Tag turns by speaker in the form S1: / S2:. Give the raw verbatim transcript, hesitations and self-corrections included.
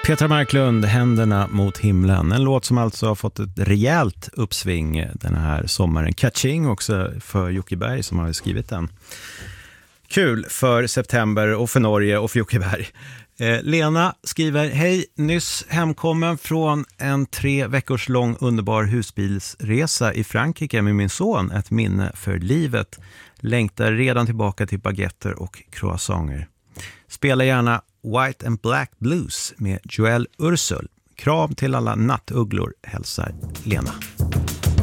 S1: Petra Marklund, Händerna mot himlen. En låt som alltså har fått ett rejält uppsving den här sommaren. Catching också för Jocke Berg som har skrivit den. Kul för september och för Norge och för Jocke Berg. Eh, Lena skriver: hej, nyss hemkommen från en tre veckors lång underbar husbilsresa i Frankrike med min son. Ett minne för livet. Längtar redan tillbaka till baguetter och croissanter. Spela gärna White and Black Blues med Joel Ursel. Kram till alla nattugglor, hälsar Lena.